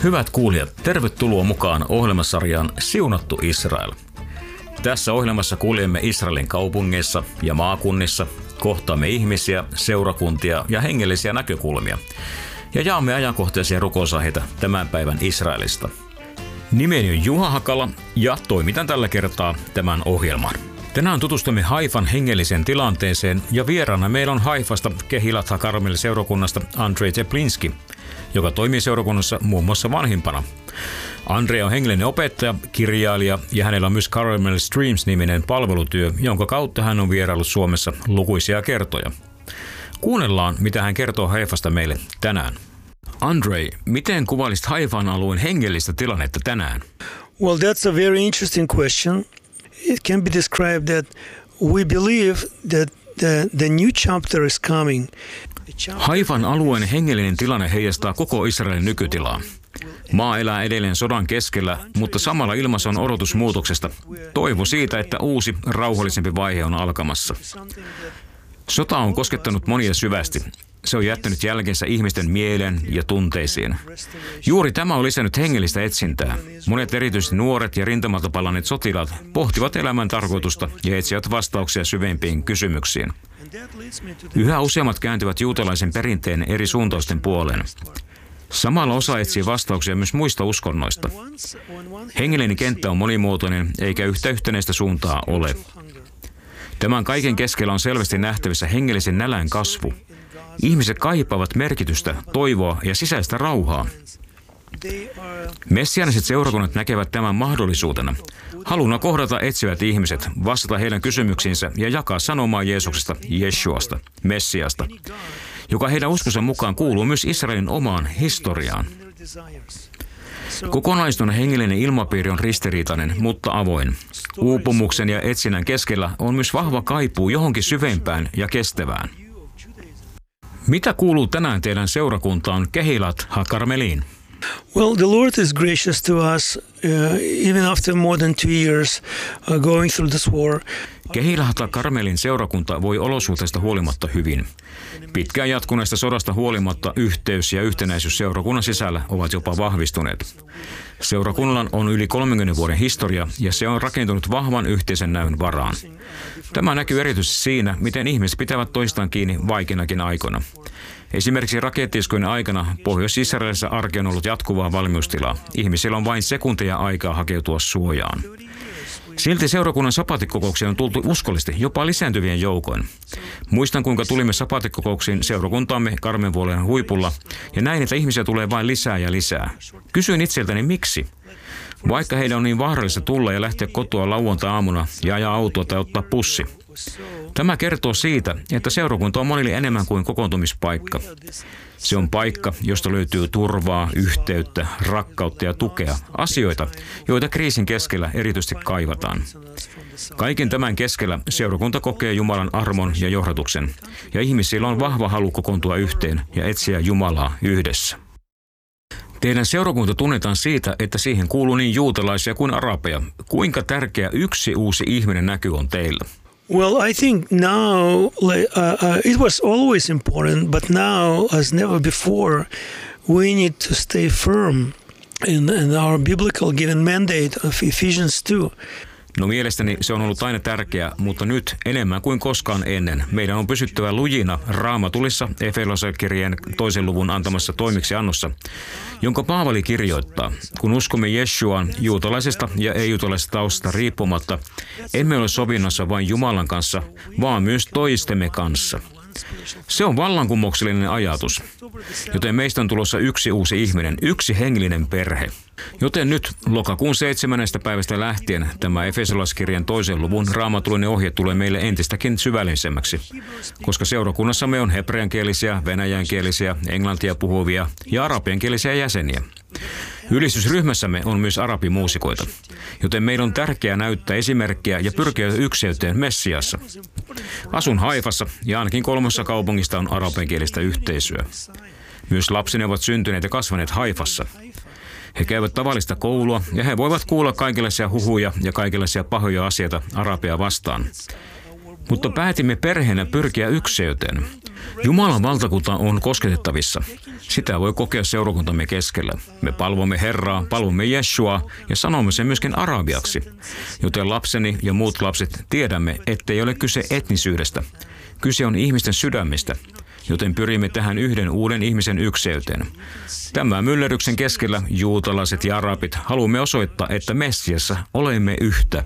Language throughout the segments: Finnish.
Hyvät kuulijat, tervetuloa mukaan ohjelmasarjaan Siunattu Israel. Tässä ohjelmassa kuljemme Israelin kaupungeissa ja maakunnissa, kohtaamme ihmisiä, seurakuntia ja hengellisiä näkökulmia ja jaamme ajankohtaisia rukousaiheita tämän päivän Israelista. Nimeni on Juha Hakala ja toimitan tällä kertaa tämän ohjelman. Tänään tutustumme Haifan hengelliseen tilanteeseen ja vieraana meillä on Haifasta Kehilat HaKarmel seurakunnasta Andrei Teplinski, joka toimii seurakunnassa muun muassa vanhimpana. Andrei on hengellinen opettaja, kirjailija ja hänellä on myös Carmel Streams-niminen palvelutyö, jonka kautta hän on vieraillut Suomessa lukuisia kertoja. Kuunnellaan, mitä hän kertoo Haifasta meille tänään. Andrei, miten kuvailisit Haifan alueen hengellistä tilannetta tänään? Well, that's a very interesting question. It can be described that we believe that the new chapter is coming. Haifan alueen hengellinen tilanne heijastaa koko Israelin nykytilaa. Maa elää edelleen sodan keskellä, mutta samalla ilmassa on odotus muutoksesta. Toivo siitä, että uusi, rauhallisempi vaihe on alkamassa. Sota on koskettanut monia syvästi. Se on jättänyt jälkeensä ihmisten mieleen ja tunteisiin. Juuri tämä on lisännyt hengellistä etsintää. Monet erityisesti nuoret ja rintamalta palanneet sotilaat pohtivat elämän tarkoitusta ja etsivät vastauksia syvempiin kysymyksiin. Yhä useammat kääntyvät juutalaisen perinteen eri suuntausten puoleen. Samalla osa etsii vastauksia myös muista uskonnoista. Hengellinen kenttä on monimuotoinen eikä yhtä yhtenäistä suuntaa ole. Tämän kaiken keskellä on selvästi nähtävissä hengellisen nälän kasvu. Ihmiset kaipaavat merkitystä, toivoa ja sisäistä rauhaa. Messiaaniset seurakunnat näkevät tämän mahdollisuutena. Haluna kohdata etsivät ihmiset, vastata heidän kysymyksiinsä ja jakaa sanomaa Jeesuksesta, Jeshuasta, Messiasta, joka heidän uskonsa mukaan kuuluu myös Israelin omaan historiaan. Kokonaisuuden hengellinen ilmapiiri on ristiriitainen, mutta avoin. Uupumuksen ja etsinnän keskellä on myös vahva kaipuu johonkin syvempään ja kestävään. Mitä kuuluu tänään teidän seurakuntaan Kehilat HaKarmeliin? Well, the Lord is gracious to us, even after more than 2 years going through this war. Kehilat HaKarmelin seurakunta voi olosuhteista huolimatta hyvin. Pitkään jatkuneesta sodasta huolimatta yhteys ja yhtenäisyys seurakunnan sisällä ovat jopa vahvistuneet. Seurakunnalla on yli 30 vuoden historia ja se on rakentunut vahvan yhteisen näyn varaan. Tämä näkyy erityisesti siinä, miten ihmiset pitävät toistaan kiinni vaikeinakin aikoina. Esimerkiksi rakettiiskujen aikana Pohjois-Israelissa arki on ollut jatkuvaa valmiustilaa. Ihmisillä on vain sekunteja aikaa hakeutua suojaan. Silti seurakunnan sapaatikokouksiin on tultu uskollisesti, jopa lisääntyvien joukoin. Muistan, kuinka tulimme sapaatikokouksiin seurakuntaamme Karmenvuolen huipulla, ja näin, että ihmisiä tulee vain lisää ja lisää. Kysyin itseltäni, miksi? Vaikka heidän on niin vaarallista tulla ja lähteä kotoa lauantai-aamuna ja ajaa autoa tai ottaa pussi. Tämä kertoo siitä, että seurakunta on monille enemmän kuin kokoontumispaikka. Se on paikka, josta löytyy turvaa, yhteyttä, rakkautta ja tukea, asioita, joita kriisin keskellä erityisesti kaivataan. Kaiken tämän keskellä seurakunta kokee Jumalan armon ja johdatuksen, ja ihmisillä on vahva halu kokoontua yhteen ja etsiä Jumalaa yhdessä. Teidän seurakunta tunnetaan siitä, että siihen kuuluu niin juutalaisia kuin arabeja. Kuinka tärkeä yksi uusi ihminen näky on teillä? Well, I think now it was always important, but now as never before, we need to stay firm in our biblical given mandate of Ephesians 2. No mielestäni se on ollut aina tärkeää, mutta nyt enemmän kuin koskaan ennen. Meidän on pysyttävä lujina Raamatulissa Efesolaiskirjeen 2. luvun antamassa toimeksiannossa, jonka Paavali kirjoittaa. Kun uskomme Jeshuaan juutalaisesta ja ei-juutalaisesta taustasta riippumatta, emme ole sovinnossa vain Jumalan kanssa, vaan myös toistemme kanssa. Se on vallankumouksellinen ajatus, joten meistä on tulossa yksi uusi ihminen, yksi hengellinen perhe. Joten nyt lokakuun 7. päivästä lähtien tämä Efesolaiskirjan 2. luvun raamatullinen ohje tulee meille entistäkin syvällisemmäksi, koska seurakunnassamme on hebreankielisiä, venäjänkielisiä, englantia puhuvia ja arabiankielisiä jäseniä. Ylistysryhmässämme on myös arabimuusikoita, joten meidän on tärkeää näyttää esimerkkiä ja pyrkiä ykseyteen Messiassa. Asun Haifassa ja ainakin 3 kaupungista on arabiankielistä yhteisöä. Myös lapseni ovat syntyneet ja kasvaneet Haifassa. He käyvät tavallista koulua ja he voivat kuulla kaikenlaisia huhuja ja kaikenlaisia pahoja asioita arabia vastaan. Mutta päätimme perheenä pyrkiä ykseyteen. Jumalan valtakunta on kosketettavissa. Sitä voi kokea seurakuntamme keskellä. Me palvomme Herraa, palvomme Jeshua ja sanomme sen myöskin arabiaksi. Joten lapseni ja muut lapset tiedämme, ettei ole kyse etnisyydestä. Kyse on ihmisten sydämistä, joten pyrimme tähän yhden uuden ihmisen ykseyteen. Tämän myllerryksen keskellä juutalaiset ja arabit haluamme osoittaa, että Messiassa olemme yhtä.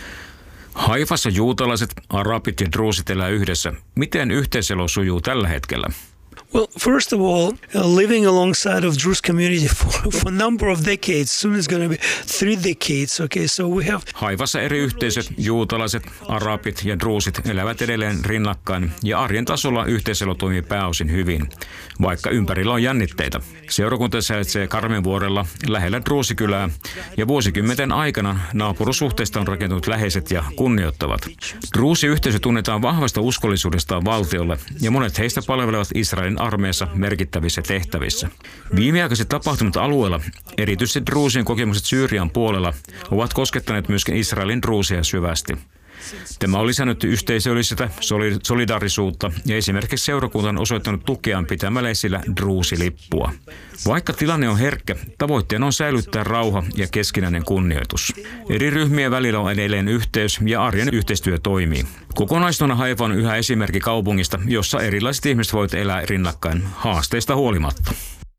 Haifassa juutalaiset, arabit ja druusit elää yhdessä. Miten yhteiselo sujuu tällä hetkellä? Well, first of all, living alongside of Druze community for a number of decades. Soon it's going to be 3 decades. Okay, so we have. Haifassa eri yhteisöt, juutalaiset, arabit ja druusit elävät edelleen rinnakkain ja arjen tasolla yhteiselo toimii pääosin hyvin, vaikka ympärillä on jännitteitä. Seurakunta sijaitsee Karmenvuorella lähellä druusikylää ja vuosikymmenten aikana naapurussuhteista on rakentunut läheiset ja kunnioittavat. Druusiyhteisö tunnetaan vahvasta uskollisuudestaan valtiolle ja monet heistä palvelevat Israelin armeijassa merkittävissä tehtävissä. Viimeaikaiset tapahtumat alueella, erityisesti druusien kokemukset Syyrian puolella, ovat koskettaneet myöskin Israelin druusia syvästi. Tämä on lisännyt yhteisöllistä solidaarisuutta ja esimerkiksi seurakunta on osoittanut tukeaan pitämällä esillä druusilippua. Vaikka tilanne on herkkä, tavoitteena on säilyttää rauha ja keskinäinen kunnioitus. Eri ryhmien välillä on edelleen yhteys ja arjen yhteistyö toimii. Kokonaisuutena Haifa on yhä esimerkki kaupungista, jossa erilaiset ihmiset voivat elää rinnakkain haasteista huolimatta.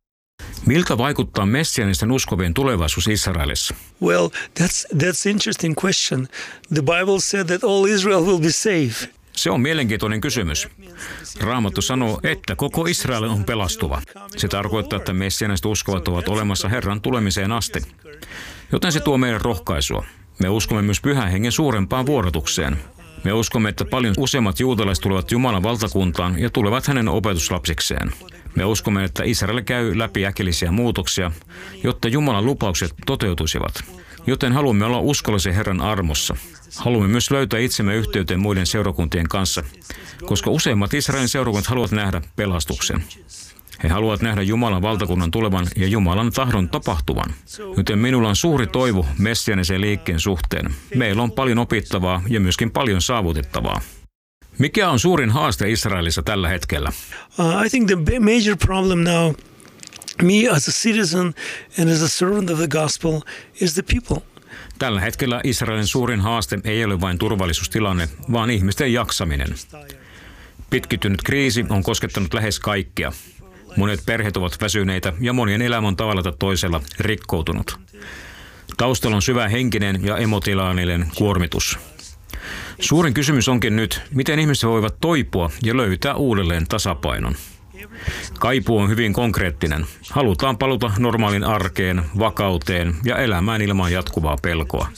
Miltä vaikuttaa messianisten uskovien tulevaisuus Israelissa? Well, that's interesting question. The Bible said that all Israel will be safe. Se on mielenkiintoinen kysymys. Raamattu sanoo, että koko Israel on pelastuva. Se tarkoittaa, että messianiset uskovat ovat olemassa Herran tulemiseen asti. Joten se tuo meille rohkaisua. Me uskomme myös Pyhän Hengen suurempaan vuorotukseen. Me uskomme, että paljon useammat juutalaiset tulevat Jumalan valtakuntaan ja tulevat hänen opetuslapsikseen. Me uskomme, että Israel käy läpi äkillisiä muutoksia, jotta Jumalan lupaukset toteutuisivat. Joten haluamme olla uskollisia Herran armossa. Haluamme myös löytää itsemme yhteyteen muiden seurakuntien kanssa, koska useimmat Israelin seurakunnat haluavat nähdä pelastuksen. He haluavat nähdä Jumalan valtakunnan tulevan ja Jumalan tahdon tapahtuvan. Joten minulla on suuri toivo messianisen liikkeen suhteen. Meillä on paljon opittavaa ja myöskin paljon saavutettavaa. Mikä on suurin haaste Israelissa tällä hetkellä? I think the major problem now, me as a citizen and as a servant of the gospel, is the people. Tällä hetkellä Israelin suurin haaste ei ole vain turvallisuustilanne, vaan ihmisten jaksaminen. Pitkittynyt kriisi on koskettanut lähes kaikkia. Monet perheet ovat väsyneitä ja monien elämä on tavalla tai toisella rikkoutunut. Taustalla on syvä henkinen ja emotionaalinen kuormitus. Suurin kysymys onkin nyt, miten ihmiset voivat toipua ja löytää uudelleen tasapainon. Kaipuu on hyvin konkreettinen. Halutaan paluta normaalin arkeen, vakauteen ja elämään ilman jatkuvaa pelkoa.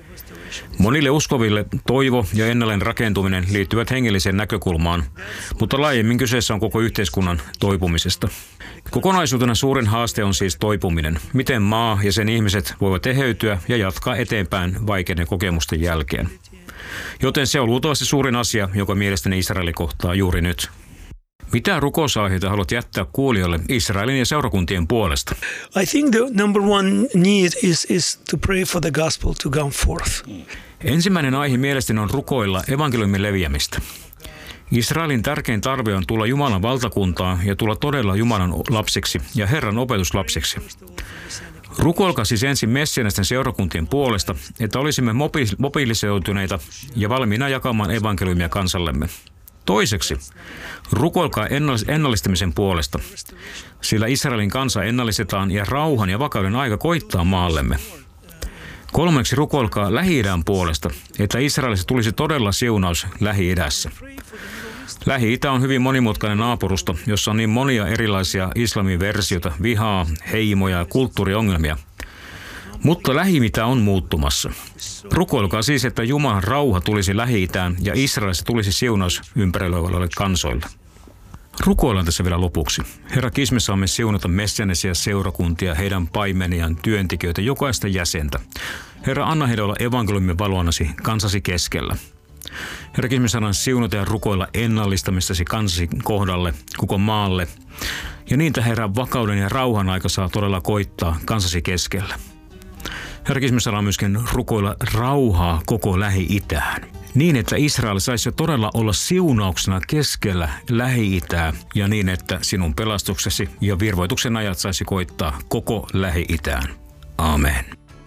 Monille uskoville toivo ja ennalleen rakentuminen liittyvät hengelliseen näkökulmaan, mutta laajemmin kyseessä on koko yhteiskunnan toipumisesta. Kokonaisuutena suurin haaste on siis toipuminen. Miten maa ja sen ihmiset voivat eheytyä ja jatkaa eteenpäin vaikeiden kokemusten jälkeen. Joten se on luultavasti suurin asia, joka mielestäni Israeli kohtaa juuri nyt. Mitä rukousaiheita haluat jättää kuulijoille Israelin ja seurakuntien puolesta? I think the number one need is to pray for the gospel to come forth. Ensimmäinen aihe mielestäni on rukoilla evankeliumin leviämistä. Israelin tärkein tarve on tulla Jumalan valtakuntaan ja tulla todella Jumalan lapsiksi ja Herran opetuslapsiksi. Rukoilkaa siis ensin messianisten seurakuntien puolesta, että olisimme mobilisoituneita ja valmiina jakamaan evankeliumia kansallemme. Toiseksi, rukoilkaa ennallistamisen puolesta, sillä Israelin kansa ennallistetaan ja rauhan ja vakauden aika koittaa maallemme. Kolmeksi, rukoilkaa Lähi-idän puolesta, että Israelissa tulisi todella siunaus Lähi-idässä. Lähi-itä on hyvin monimutkainen naapurusto, jossa on niin monia erilaisia islamin versioita, vihaa, heimoja ja kulttuuriongelmia. Mutta Lähi-itä on muuttumassa. Rukoilkaa siis, että Jumalan rauha tulisi Lähi-itään ja Israelissa tulisi siunaus ympärillä oleville kansoille. Rukoillaan tässä vielä lopuksi. Herra, kiitos me saamme siunata messianisia seurakuntia, heidän paimeniaan, työntekijöitä, jokaista jäsentä. Herra, anna heidän olla evankeliumin valoanasi kansasi keskellä. Herra, kiitos me saadaan siunata ja rukoilla ennallistamistasi kansasi kohdalle, koko maalle. Ja niitä, Herra, vakauden ja rauhan aika saa todella koittaa kansasi keskellä. Herra, kiitos me saadaan myöskin rukoilla rauhaa koko Lähi-itään. niin, että Israel saisi jo todella olla siunauksena keskellä Lähi-Itää ja niin, että sinun pelastuksesi ja virvoituksen ajat saisi koittaa koko Lähi-Itään. Amen.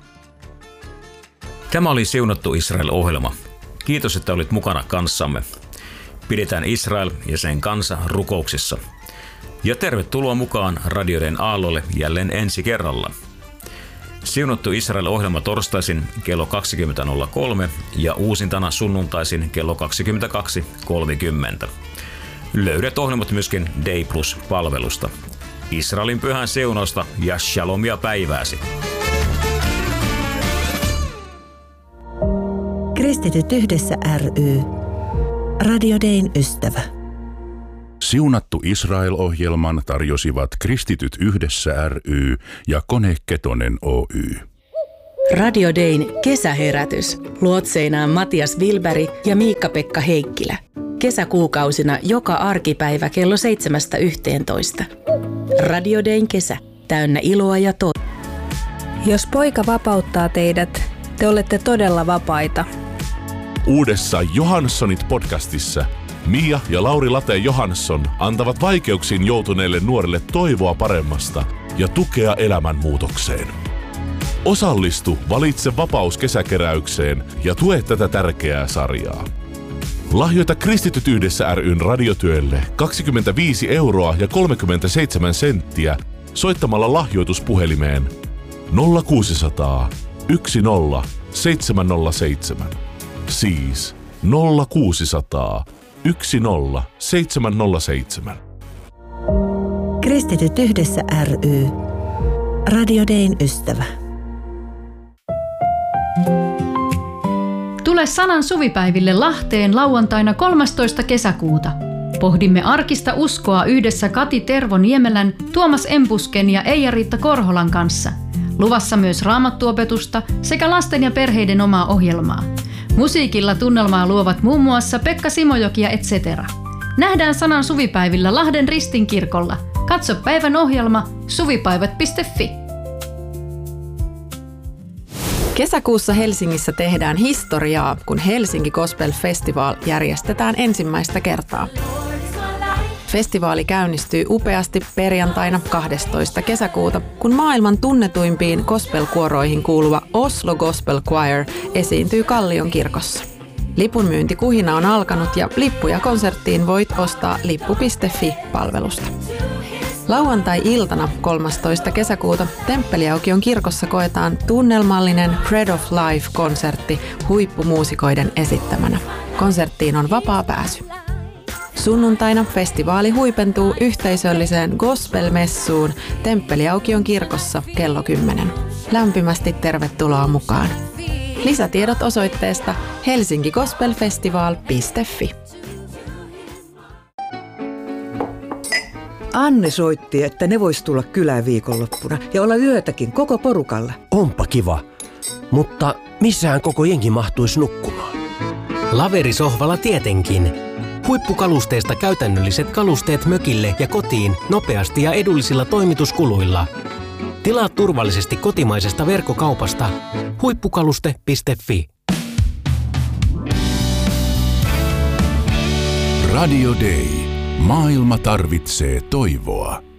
Tämä oli Siunattu Israel-ohjelma. Kiitos, että olit mukana kanssamme. Pidetään Israel ja sen kansa rukouksissa. Ja tervetuloa mukaan Radio Dayn aallolle jälleen ensi kerralla. Siunattu Israel-ohjelma torstaisin kello 20.03 ja uusintana sunnuntaisin kello 22.30. Löydät ohjelmat myöskin Day Plus-palvelusta. Israelin pyhän siunausta ja shalomia päivääsi. Kristityt yhdessä ry. Radio Dayn ystävä. Siunattu Israel-ohjelman tarjosivat Kristityt yhdessä ry ja Kone Ketonen Oy. Radio Dayn kesäherätys. Luotseinaan Matias Wilberg ja Miikka-Pekka Heikkilä. Kesäkuukausina joka arkipäivä kello 7-11. Radio Dayn kesä. Täynnä iloa ja Jos poika vapauttaa teidät, te olette todella vapaita. Uudessa Johanssonit podcastissa Mia ja Lauri Late Johansson antavat vaikeuksiin joutuneille nuorille toivoa paremmasta ja tukea elämänmuutokseen. Osallistu Valitse vapaus -kesäkeräykseen ja tue tätä tärkeää sarjaa. Lahjoita Kristityt yhdessä ry:n radiotyölle 25 € ja 37 senttiä soittamalla lahjoituspuhelimeen 0600 10 707. Siis 0600 10 707. Kristityt yhdessä ry. Radio Dayn ystävä. Tule Sanan suvipäiville Lahteen lauantaina 13. kesäkuuta. Pohdimme arkista uskoa yhdessä Kati Tervo-Niemelän, Tuomas Empusken ja Eija-Riitta Korholan kanssa. Luvassa myös raamattuopetusta sekä lasten ja perheiden omaa ohjelmaa. Musiikilla tunnelmaa luovat muun muassa Pekka Simojoki ja etc. Nähdään Sanan suvipäivillä Lahden Ristinkirkolla. Katso päivän ohjelma suvipäivät.fi. Kesäkuussa Helsingissä tehdään historiaa, kun Helsinki Gospel Festival järjestetään ensimmäistä kertaa. Festivaali käynnistyy upeasti perjantaina 12. kesäkuuta, kun maailman tunnetuimpiin gospel-kuoroihin kuuluva Oslo Gospel Choir esiintyy Kallion kirkossa. Lipunmyyntikuhina on alkanut ja lippuja konserttiin voit ostaa lippu.fi-palvelusta. Lauantai-iltana 13. kesäkuuta Temppeliaukion kirkossa koetaan tunnelmallinen Bread of Life-konsertti huippumuusikoiden esittämänä. Konserttiin on vapaa pääsy. Sunnuntaina festivaali huipentuu yhteisölliseen gospel-messuun Temppeliaukion kirkossa kello 10. Lämpimästi tervetuloa mukaan. Lisätiedot osoitteesta helsinkigospelfestival.fi. Anne soitti, että ne vois tulla kylään viikonloppuna ja olla yötäkin koko porukalla. Onpa kiva, mutta missähän koko jengi mahtuisi nukkumaan? Laverisohvalla tietenkin. Huippukalusteista käytännölliset kalusteet mökille ja kotiin nopeasti ja edullisilla toimituskuluilla. Tilaa turvallisesti kotimaisesta verkkokaupasta huippukaluste.fi. Radio Day. Maailma tarvitsee toivoa.